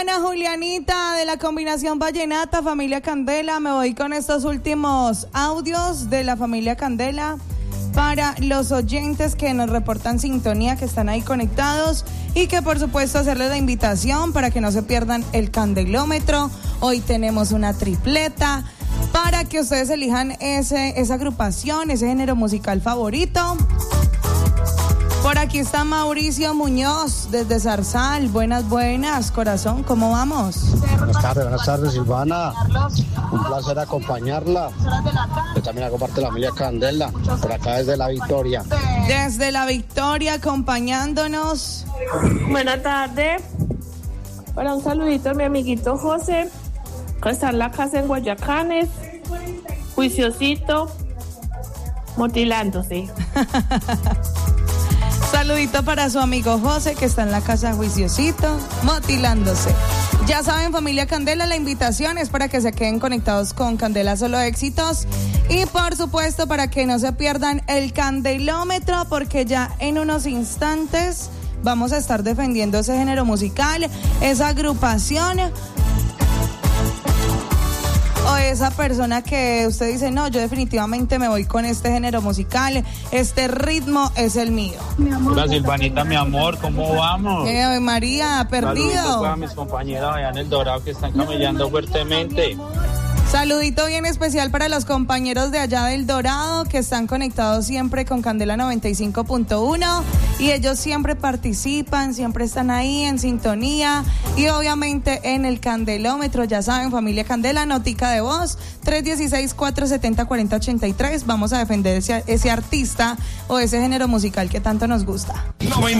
Ana Julianita de la combinación Vallenata, familia Candela. Me voy con estos últimos audios de la familia Candela para los oyentes que nos reportan sintonía, que están ahí conectados, y que por supuesto hacerles la invitación para que no se pierdan el candelómetro. Hoy tenemos una tripleta para que ustedes elijan esa agrupación, ese género musical favorito. Por aquí está Mauricio Muñoz desde Zarzal. Buenas, corazón, ¿cómo vamos? Buenas tardes, Silvana. Un placer acompañarla. Yo también hago parte de la familia Candela, por acá desde La Victoria. Desde La Victoria, acompañándonos. Buenas tardes. Para un saludito a mi amiguito José, que está en la casa en Guayacanes, juiciosito, motilándose. Saludito para su amigo José, que está en la casa juiciosito, motilándose. Ya saben, familia Candela, la invitación es para que se queden conectados con Candela Solo Éxitos. Y por supuesto, para que no se pierdan el candelómetro, porque ya en unos instantes vamos a estar defendiendo ese género musical, esa agrupación, o esa persona que usted dice, no, yo definitivamente me voy con este género musical, este ritmo es el mío. Hola Silvanita, mi amor, ¿cómo vamos? María, perdido. Saludos a mis compañeros allá en El Dorado que están camellando fuertemente. Saludito bien especial para los compañeros de allá del Dorado que están conectados siempre con Candela 95.1 y ellos siempre participan, siempre están ahí en sintonía y obviamente en el candelómetro, ya saben, familia Candela, notica de voz 316-470-4083. Vamos a defender ese artista o ese género musical que tanto nos gusta.